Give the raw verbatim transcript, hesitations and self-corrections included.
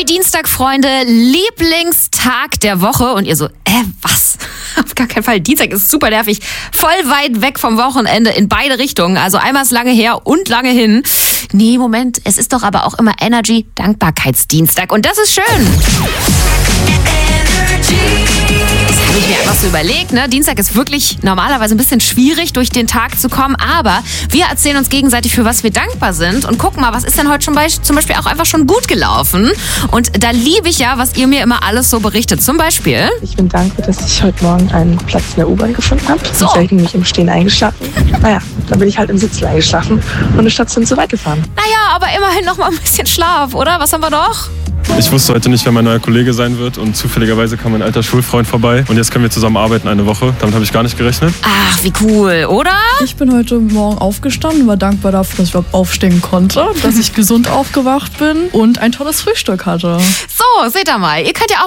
Dienstag, Freunde, Lieblingstag der Woche. Und ihr so, äh, was? Auf gar keinen Fall. Dienstag ist super nervig. Voll weit weg vom Wochenende in beide Richtungen. Also einmal ist lange her und lange hin. Nee, Moment, es ist doch aber auch immer Energy Dankbarkeitsdienstag. Und das ist schön. Das habe ich mir einfach so überlegt, ne? Dienstag ist wirklich normalerweise ein bisschen schwierig, durch den Tag zu kommen, aber wir erzählen uns gegenseitig, für was wir dankbar sind und gucken mal, was ist denn heute schon bei, zum Beispiel auch einfach schon gut gelaufen. Und da liebe ich ja, was ihr mir immer alles so berichtet. Zum Beispiel... Ich bin dankbar, dass ich heute Morgen einen Platz in der U-Bahn gefunden habe. So. Sonst wäre ich nämlich im Stehen eingeschlafen. Naja, dann bin ich halt im Sitzen eingeschlafen und eine Station zu weit gefahren. Naja, aber immerhin noch mal ein bisschen Schlaf, oder? Was haben wir noch? Ich wusste heute nicht, wer mein neuer Kollege sein wird und zufälligerweise kam mein alter Schulfreund vorbei und jetzt können wir zusammen arbeiten eine Woche. Damit habe ich gar nicht gerechnet. Ach, wie cool, oder? Ich bin heute Morgen aufgestanden, war dankbar dafür, dass ich überhaupt aufstehen konnte, dass ich gesund aufgewacht bin und ein tolles Frühstück hatte. So, seht ihr mal, ihr könnt ja auch